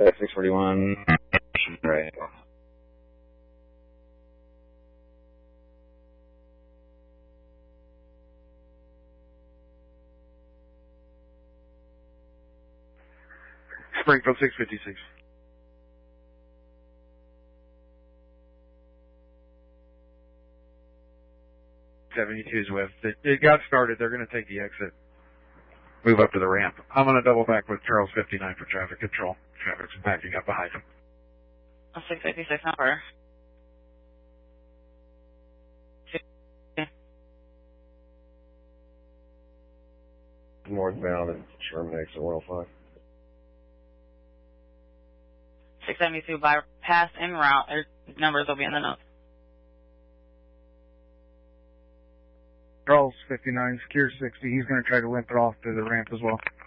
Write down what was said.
641, right. Springfield 656. 72's with. It got started. They're going to take the exit. Move up to the ramp. I'm going to double back with Charles 59 for traffic control. Traffic's backing up behind him. 656 number. Northbound at Sherman exit 105. 672 bypass en route. Their numbers will be in the notes. Charles 59, secure 60. He's going to try to limp it off to the ramp as well.